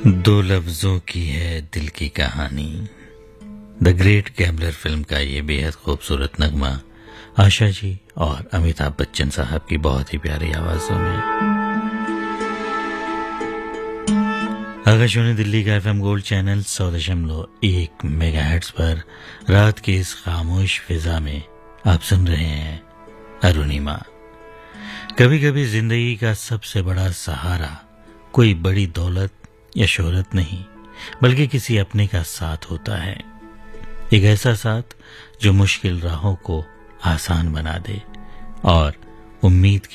दो लफ्जों की है दिल की कहानी। द ग्रेट गैम्बलर फिल्म का ये बेहद खूबसूरत नगमा आशा जी और अमिताभ बच्चन साहब की बहुत ही प्यारी आवाजों में। आकाशवाणी दिल्ली का FM गोल्ड चैनल 100.1 मेगाहर्ट्ज पर रात की इस खामोश फिजा में आप सुन रहे हैं अरुणिमा। कभी कभी जिंदगी का सबसे बड़ा सहारा कोई बड़ी दौलत या शोहरत नहीं, बल्कि किसी अपने का साथ होता है। एक ऐसा साथ जो मुश्किल राहों को आसान बना दे और उम्मीद